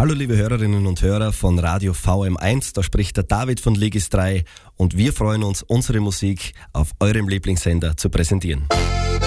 Hallo liebe Hörerinnen und Hörer von Radio VM1, da spricht der David von Legis 3 und wir freuen uns, unsere Musik auf eurem Lieblingssender zu präsentieren.